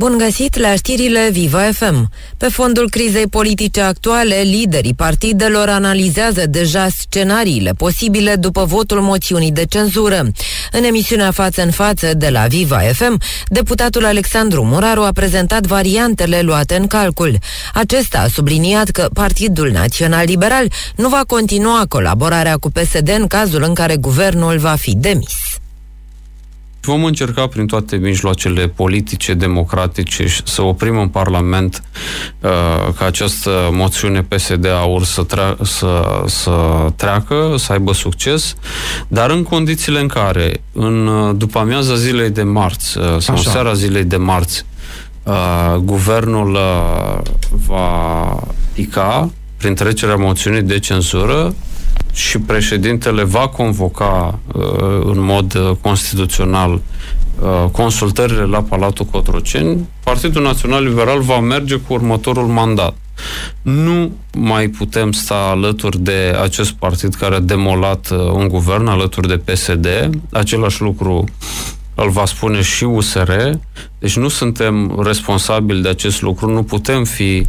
Bun găsit la știrile Viva FM. Pe fondul crizei politice actuale, liderii partidelor analizează deja scenariile posibile după votul moțiunii de cenzură. În emisiunea Față în Față de la Viva FM, deputatul Alexandru Muraru a prezentat variantele luate în calcul. Acesta a subliniat că Partidul Național Liberal nu va continua colaborarea cu PSD în cazul în care guvernul va fi demis. Vom încerca prin toate mijloacele politice, democratice să oprim în Parlament ca această moțiune PSD-AUR să treacă, să aibă succes, dar în condițiile în care după amiaza zilei de marți sau seara zilei de marți guvernul va pica prin trecerea moțiunii de cenzură și președintele va convoca în mod constituțional consultările la Palatul Cotroceni, Partidul Național Liberal va merge cu următorul mandat. Nu mai putem sta alături de acest partid care a demolat un guvern, alături de PSD. Același lucru îl va spune și USR. Deci nu suntem responsabili de acest lucru, nu putem fi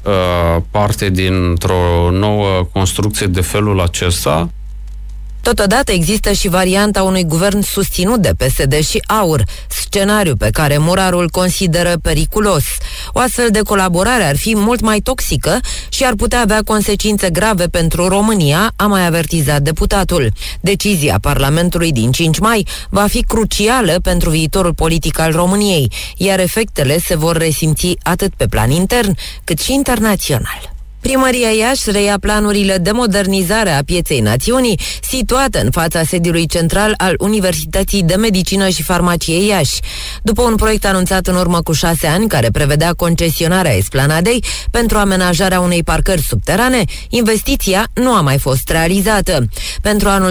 parte dintr-o nouă construcție de felul acesta. Totodată există și varianta unui guvern susținut de PSD și AUR, scenariu pe care Muraru îl consideră periculos. O astfel de colaborare ar fi mult mai toxică și ar putea avea consecințe grave pentru România, a mai avertizat deputatul. Decizia Parlamentului din 5 mai va fi crucială pentru viitorul politic al României, iar efectele se vor resimți atât pe plan intern cât și internațional. Primăria Iași reia planurile de modernizare a Pieței Națiunii, situată în fața sediului central al Universității de Medicină și Farmacie Iași. După un proiect anunțat în urmă cu 6 ani, care prevedea concesionarea esplanadei pentru amenajarea unei parcări subterane, investiția nu a mai fost realizată. Pentru anul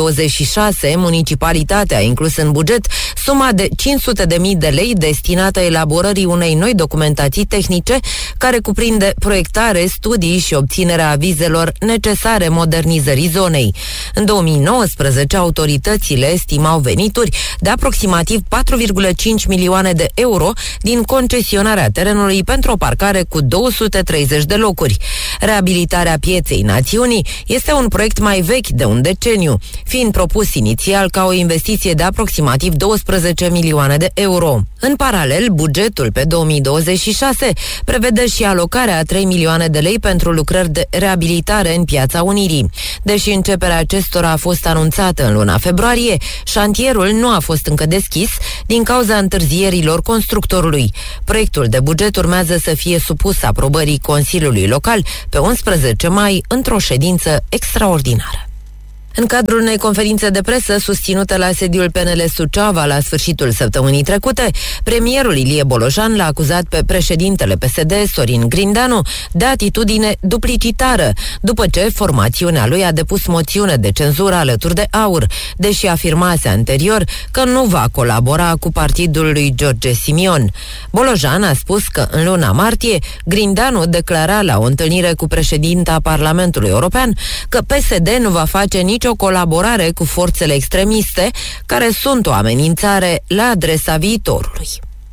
2026, municipalitatea a inclus în buget suma de 500.000 de lei destinată elaborării unei noi documentații tehnice, care cuprinde proiectare, studii și obținerea avizelor necesare modernizării zonei. În 2019, autoritățile estimau venituri de aproximativ 4,5 milioane de euro din concesionarea terenului pentru o parcare cu 230 de locuri. Reabilitarea Pieței Națiunii este un proiect mai vechi de un deceniu, fiind propus inițial ca o investiție de aproximativ 12 milioane de euro. În paralel, bugetul pe 2026 prevede și alocarea a 3 milioane de lei pentru lucrări de reabilitare în Piața Unirii. Deși începerea acestora a fost anunțată în luna februarie, șantierul nu a fost încă deschis din cauza întârzierilor constructorului. Proiectul de buget urmează să fie supus aprobării Consiliului Local pe 11 mai într-o ședință extraordinară. În cadrul unei conferințe de presă susținută la sediul PNL Suceava la sfârșitul săptămânii trecute, premierul Ilie Bolojan l-a acuzat pe președintele PSD, Sorin Grindeanu, de atitudine duplicitară, după ce formațiunea lui a depus moțiune de cenzură alături de AUR, deși afirmase anterior că nu va colabora cu partidul lui George Simion. Bolojan a spus că în luna martie, Grindeanu declara la o întâlnire cu președinta Parlamentului European că PSD nu va face nicio colaborare cu forțele extremiste, care sunt o amenințare la adresa viitorului.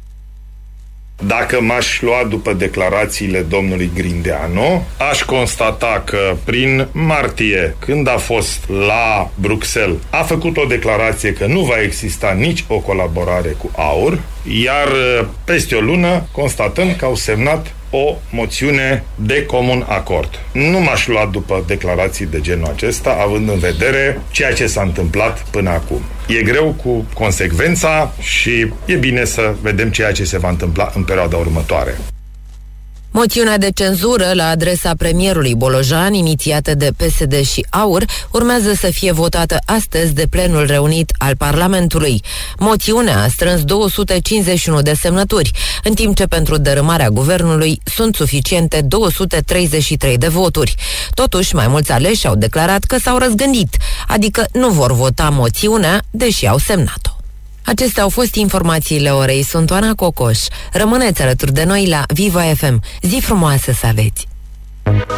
Dacă m-aș lua după declarațiile domnului Grindeanu, aș constata că prin martie, când a fost la Bruxelles, a făcut o declarație că nu va exista nici o colaborare cu AUR, iar peste o lună constatăm că au semnat o moțiune de comun acord. Nu m-aș lua după declarații de genul acesta, având în vedere ceea ce s-a întâmplat până acum. E greu cu consecvența și e bine să vedem ceea ce se va întâmpla în perioada următoare. Moțiunea de cenzură la adresa premierului Bolojan, inițiată de PSD și AUR, urmează să fie votată astăzi de plenul reunit al Parlamentului. Moțiunea a strâns 251 de semnături, în timp ce pentru dărâmarea guvernului sunt suficiente 233 de voturi. Totuși, mai mulți aleși au declarat că s-au răzgândit, adică nu vor vota moțiunea, deși au semnat-o. Acestea au fost informațiile orei. Sunt Oana Cocoș. Rămâneți alături de noi la Viva FM. Zi frumoasă să aveți!